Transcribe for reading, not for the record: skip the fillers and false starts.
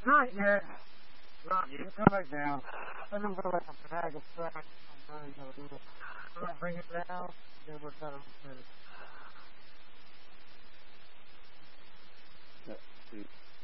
Not yet. Right, you can come back down. I'm going to go like a bag of trash. I'm going to do it. We're going to bring it down, then we're going to finish. Yeah, see.